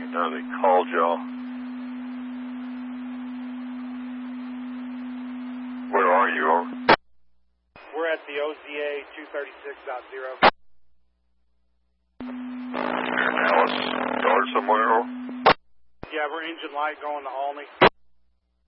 Now they called y'all. Where are you? Over? We're at the OZA 236.0. You're in Alice, Door somewhere? Over? Yeah, we're engine light going to Olney.